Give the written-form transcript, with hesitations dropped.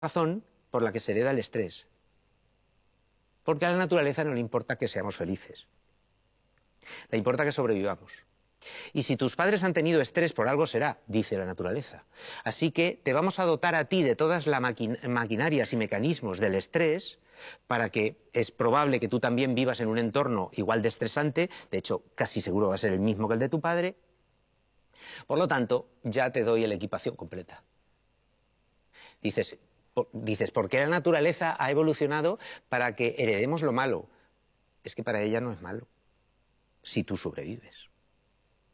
razón por la que se hereda el estrés. Porque a la naturaleza no le importa que seamos felices. Le importa que sobrevivamos. Y si tus padres han tenido estrés, por algo será, dice la naturaleza. Así que te vamos a dotar a ti de todas las maquinarias y mecanismos del estrés para que es probable que tú también vivas en un entorno igual de estresante, de hecho casi seguro va a ser el mismo que el de tu padre. Por lo tanto, ya te doy la equipación completa. Dices, ¿por qué la naturaleza ha evolucionado para que heredemos lo malo? Es que para ella no es malo, si tú sobrevives.